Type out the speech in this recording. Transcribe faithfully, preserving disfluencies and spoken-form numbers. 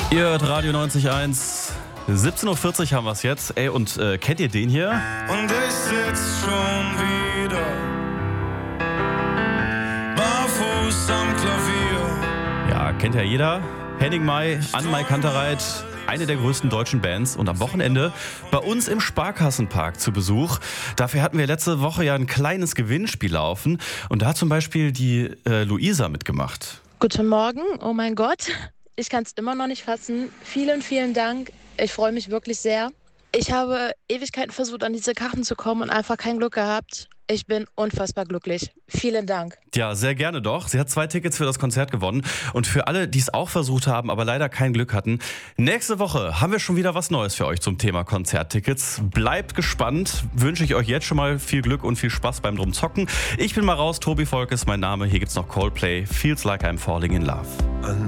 Ihr hört Radio neunzig Komma eins. siebzehn Uhr vierzig haben wir es jetzt. Ey, und äh, kennt ihr den hier? Und ich sitz schon wieder barfuß am Klavier. Ja, kennt ja jeder. Henning May, Ann-Mai Kantereit, eine der größten deutschen Bands und am Wochenende bei uns im Sparkassenpark zu Besuch. Dafür hatten wir letzte Woche ja ein kleines Gewinnspiel laufen und da hat zum Beispiel die äh, Luisa mitgemacht. Guten Morgen, oh mein Gott, ich kann es immer noch nicht fassen. Vielen, vielen Dank, ich freue mich wirklich sehr. Ich habe Ewigkeiten versucht, an diese Karten zu kommen und einfach kein Glück gehabt. Ich bin unfassbar glücklich. Vielen Dank. Ja, sehr gerne doch. Sie hat zwei Tickets für das Konzert gewonnen. Und für alle, die es auch versucht haben, aber leider kein Glück hatten, nächste Woche haben wir schon wieder was Neues für euch zum Thema Konzerttickets. Bleibt gespannt. Wünsche ich euch jetzt schon mal viel Glück und viel Spaß beim drum Zocken. Ich bin mal raus, Tobi Volk ist mein Name. Hier gibt's noch Coldplay, Feels Like I'm Falling in Love.